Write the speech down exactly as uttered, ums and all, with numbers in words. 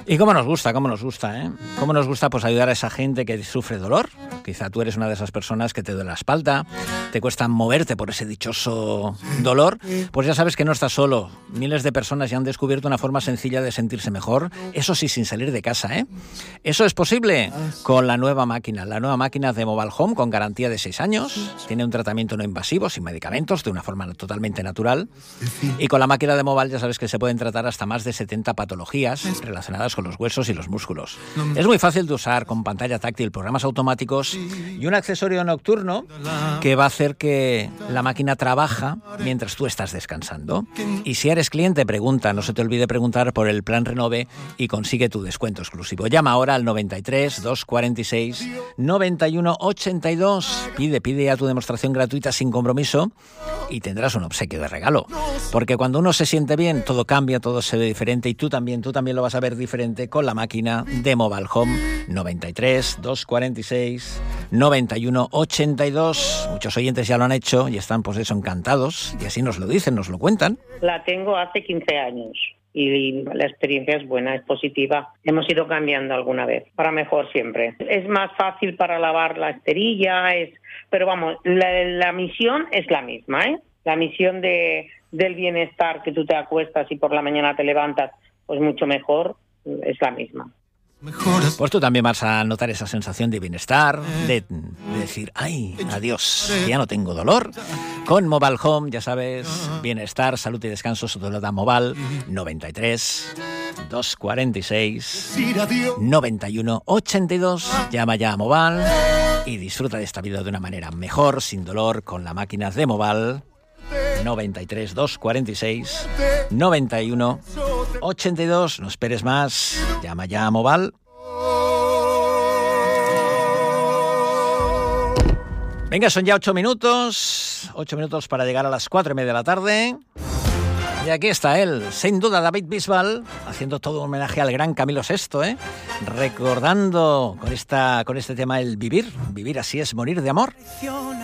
Y cómo nos gusta, cómo nos gusta, ¿eh? Cómo nos gusta pues ayudar a esa gente que sufre dolor. Quizá tú eres una de esas personas que te duele la espalda, te cuesta moverte por ese dichoso dolor. Pues ya sabes que no estás solo. Miles de personas ya han descubierto una forma sencilla de sentirse mejor. Eso sí, sin salir de casa, ¿eh? Eso es posible con la nueva máquina. La nueva máquina de Mobile Home con garantía de seis años. Tiene un tratamiento no invasivo, sin medicamentos, de una forma totalmente natural. Y con la máquina de Mobile ya sabes que se pueden tratar hasta más de setenta patologías relacionadas con los huesos y los músculos. Es muy fácil de usar, con pantalla táctil, programas automáticos y un accesorio nocturno que va a hacer que la máquina trabaja mientras tú estás descansando. Y si eres cliente, pregunta, no se te olvide preguntar por el plan Renove y consigue tu descuento exclusivo. Llama ahora al noventa y tres, doscientos cuarenta y seis, noventa y uno ochenta y dos. Pide, pide ya tu demostración gratuita sin compromiso y tendrás un obsequio de regalo. Porque cuando uno se siente bien, todo cambia, todo se ve diferente y tú también, tú también lo vas a ver diferente con la máquina de Mobile Home. Noventa y tres, doscientos cuarenta y seis, noventa y uno ochenta y dos. Muchos oyentes ya lo han hecho y están pues eso encantados y así nos lo dicen, nos lo cuentan. La tengo hace quince años y la experiencia es buena, es positiva. Hemos ido cambiando alguna vez, para mejor siempre. Es más fácil para lavar la esterilla, es, pero vamos, la, la misión es la misma, ¿eh? La misión de, del bienestar, que tú te acuestas y por la mañana te levantas, pues mucho mejor, es la misma. Pues tú también vas a notar esa sensación de bienestar, de, de decir, ay, adiós, que ya no tengo dolor. Con Mobile Home, ya sabes, bienestar, salud y descanso, eso te lo da Mobile. Noventa y tres, doscientos cuarenta y seis, noventa y uno ochenta y dos. Llama ya a Mobile y disfruta de esta vida de una manera mejor, sin dolor, con la máquina de Mobile. noventa y tres, doscientos cuarenta y seis, noventa y uno ochenta y dos. No esperes más. Llama ya a Mobile. Venga, son ya ocho minutos. Ocho minutos para llegar a las cuatro y media de la tarde. Y aquí está él, sin duda David Bisbal, haciendo todo un homenaje al gran Camilo sexto, ¿eh? Recordando con, esta, con este tema el vivir. Vivir así es morir de amor.